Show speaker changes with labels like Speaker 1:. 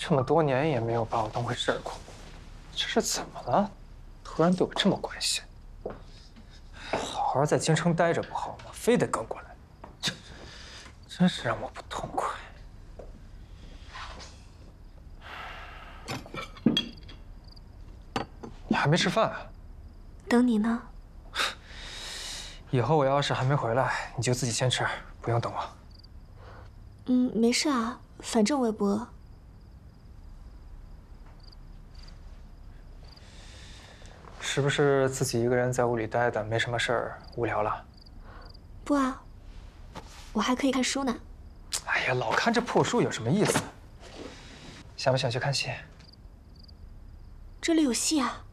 Speaker 1: 这么多年也没有把我当回事儿过，这是怎么了？突然对我这么关心？好好在京城待着不好吗？非得跟过来，这真是让我不痛快。你还没吃饭啊？
Speaker 2: 等你呢。
Speaker 1: 以后我要是还没回来，你就自己先吃，不用等我。
Speaker 2: 没事啊，反正我也不饿。
Speaker 1: 是不是自己一个人在屋里待的没什么事儿，无聊了？
Speaker 2: 不啊，我还可以看书呢。
Speaker 1: 哎呀，老看这破书有什么意思？想不想去看戏？
Speaker 2: 这里有戏啊。